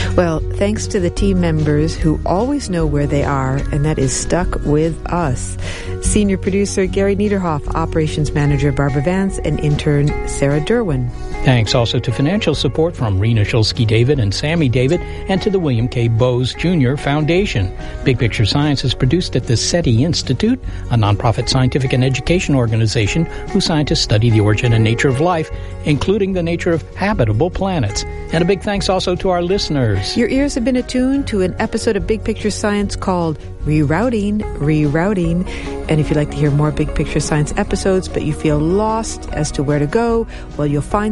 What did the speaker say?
Well, thanks to the team members who always know where they are, and that is stuck with us. Senior producer Gary Niederhoff, operations manager Barbara Vance, and intern Sarah Derwin. Thanks also to financial support from Rena Shulsky-David and Sammy David, and to the William K. Bowes Jr. Foundation. Big Picture Science is produced at the SETI Institute, a nonprofit scientific and education organization whose scientists study the origin and nature of life, including the nature of habitable planets. And a big thanks also to our listeners. Your ears have been attuned to an episode of Big Picture Science called Rerouting. And if you'd like to hear more Big Picture Science episodes, but you feel lost as to where to go, well, you'll find